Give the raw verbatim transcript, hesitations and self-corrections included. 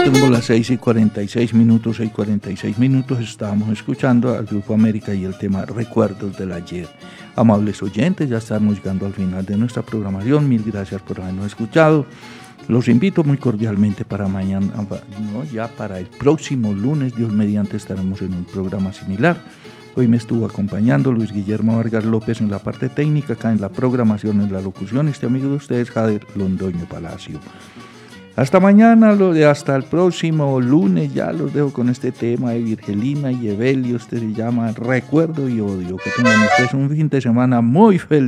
Tengo las seis y cuarenta y seis minutos, seis y cuarenta y seis minutos, estábamos escuchando al Grupo América y el tema Recuerdos del Ayer. Amables oyentes, ya estamos llegando al final de nuestra programación, mil gracias por habernos escuchado. Los invito muy cordialmente para mañana, no, ya para el próximo lunes, Dios mediante, estaremos en un programa similar. Hoy me estuvo acompañando Luis Guillermo Vargas López en la parte técnica, acá en la programación, en la locución, este amigo de ustedes, Jader Londoño Palacio. Hasta mañana, hasta el próximo lunes, ya los dejo con este tema de Virgelina y Evelio, este se llama Recuerdo y Odio. Que tengan ustedes un fin de semana muy feliz.